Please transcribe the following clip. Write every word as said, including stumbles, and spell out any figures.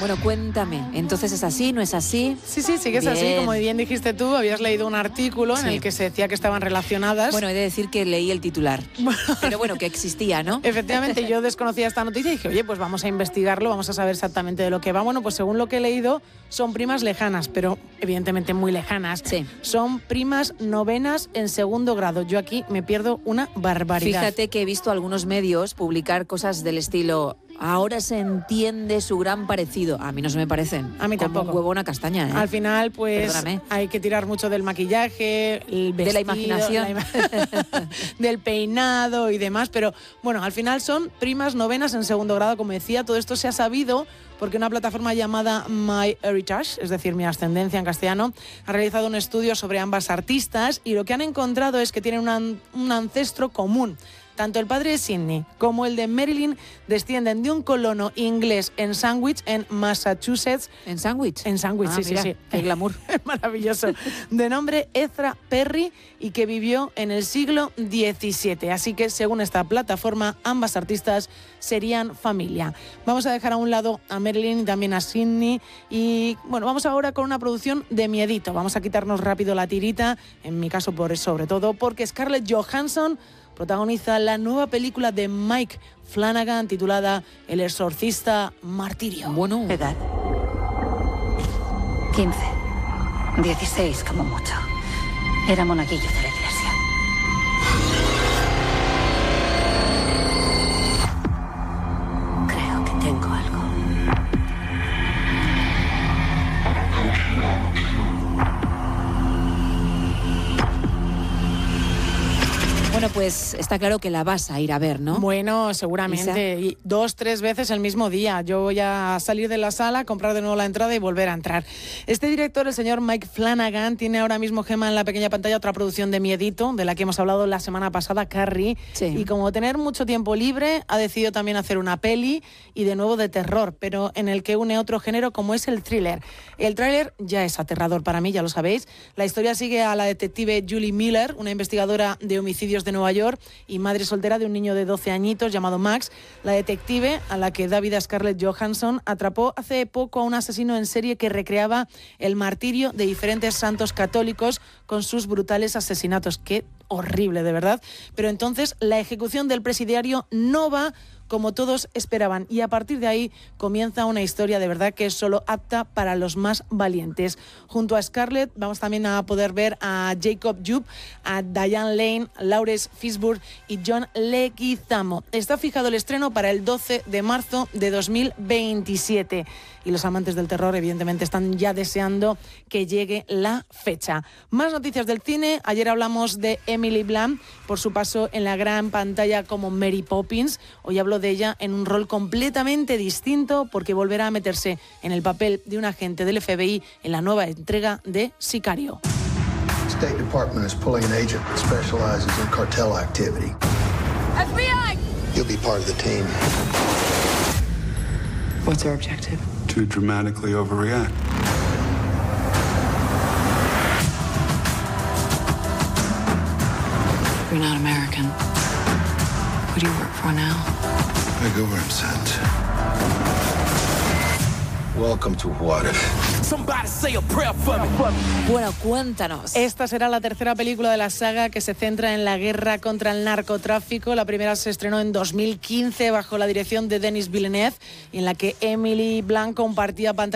Bueno, cuéntame, ¿entonces es así, no es así? Sí, sí, sí que es Bien. así, como bien dijiste tú, habías leído un artículo en Sí. el que se decía que estaban relacionadas. Bueno, he de decir que leí el titular, pero bueno, que existía, ¿no? Efectivamente, yo desconocía esta noticia y dije, oye, pues vamos a investigarlo, vamos a saber exactamente de lo que va. Bueno, pues según lo que he leído, son primas lejanas, pero evidentemente muy lejanas. Sí. Son primas novenas en segundo grado. Yo aquí me pierdo una barbaridad. Fíjate que he visto algunos medios publicar cosas del estilo: ahora se entiende su gran parecido. A mí no se me parecen. A mí Como tampoco. un huevo a una castaña, ¿eh? Al final, pues, Perdóname. hay que tirar mucho del maquillaje, el vestido, De la imaginación. la ima- del peinado y demás. Pero, bueno, al final son primas novenas en segundo grado, como decía. Todo esto se ha sabido porque una plataforma llamada MyHeritage, es decir, Mi Ascendencia en castellano, ha realizado un estudio sobre ambas artistas y lo que han encontrado es que tienen un, an- un ancestro común. Tanto el padre de Sidney como el de Marilyn descienden de un colono inglés en Sandwich, en Massachusetts. ¿En sándwich? En Sandwich, Ah, sí, mira, sí, sí. qué glamour. Maravilloso. De nombre Ezra Perry y que vivió en el siglo diecisiete. Así que, según esta plataforma, ambas artistas serían familia. Vamos a dejar a un lado a Marilyn y también a Sidney. Y, bueno, vamos ahora con una producción de miedito. Vamos a quitarnos rápido la tirita, en mi caso, por sobre todo, porque Scarlett Johansson protagoniza la nueva película de Mike Flanagan titulada El exorcista Martirio. Bueno, ¿Edad? quince. dieciséis como mucho. Era monaguillo de la iglesia. Creo que tengo algo. bueno, pues está claro que la vas a ir a ver, ¿no? Bueno, seguramente. Y dos, tres veces el mismo día. Yo voy a salir de la sala, comprar de nuevo la entrada y volver a entrar. Este director, el señor Mike Flanagan, tiene ahora mismo, Gemma, en la pequeña pantalla otra producción de miedito, de la que hemos hablado la semana pasada, Carrie. Sí. Y como tener mucho tiempo libre, ha decidido también hacer una peli y de nuevo de terror, pero en el que une otro género como es el thriller. El tráiler ya es aterrador para mí, ya lo sabéis. La historia sigue a la detective Julie Miller, una investigadora de homicidios de Nueva York y madre soltera de un niño de doce añitos llamado Max. La detective, a la que da vida Scarlett Johansson, atrapó hace poco a un asesino en serie que recreaba el martirio de diferentes santos católicos con sus brutales asesinatos. Qué horrible, de verdad. Pero entonces la ejecución del presidiario no va como todos esperaban, y a partir de ahí comienza una historia de verdad que es solo apta para los más valientes. Junto a Scarlett vamos también a poder ver a Jacob Jupp, a Diane Lane, Lawrence Fishburne y John Leguizamo. Está fijado el estreno para el doce de marzo de dos mil veintisiete y los amantes del terror evidentemente están ya deseando que llegue la fecha. Más noticias del cine. Ayer hablamos de Emily Blunt por su paso en la gran pantalla como Mary Poppins. Hoy hablo de ella en un rol completamente distinto porque volverá a meterse en el papel de un agente del F B I en la nueva entrega de Sicario. State Department is pulling an agent that specializes in cartel activity. F B I! You'll be part of the team. What's our objective? To dramatically overreact. You're not American. Who do you work for now? I go where I'm sent. Welcome to What If. Somebody say a prayer for me. Bueno, cuéntanos. Esta será la tercera película de la saga que se centra en la guerra contra el narcotráfico. La primera se estrenó en dos mil quince bajo la dirección de Denis Villeneuve, en la que Emily Blunt compartía pantalla